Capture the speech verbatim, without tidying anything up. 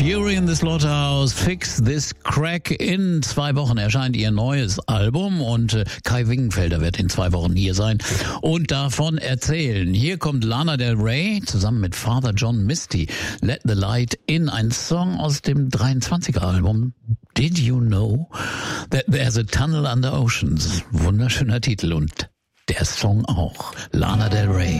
Fury in the Slaughterhouse, Fix This Crack. In zwei Wochen erscheint ihr neues Album und äh, Kai Wingenfelder wird in zwei Wochen hier sein und davon erzählen. Hier kommt Lana Del Rey zusammen mit Father John Misty. Let the Light In, ein Song aus dem dreiundzwanziger Album. Did you know that there's a tunnel under oceans? Wunderschöner Titel und der Song auch. Lana Del Rey.